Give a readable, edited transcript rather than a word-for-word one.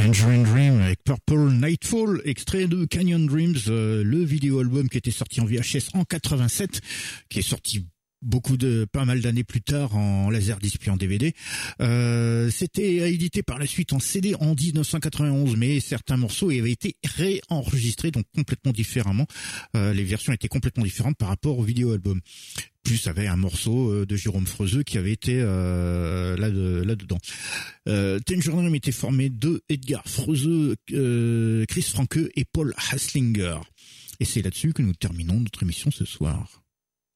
Tangerine Dream avec Purple Nightfall, extrait de Canyon Dreams, le vidéo-album qui était sorti en VHS en 87, qui est sorti pas mal d'années plus tard en laserdisc puis en DVD. C'était édité par la suite en CD en 1991, mais certains morceaux avaient été réenregistrés, donc complètement différemment. Les versions étaient complètement différentes par rapport au vidéo-album. Plus avait un morceau de Jérôme Freuzeux qui avait été là-dedans. Tangerine Dream était formé de Edgar Freuzeux, Chris Franke et Paul Haslinger. Et c'est là-dessus que nous terminons notre émission ce soir.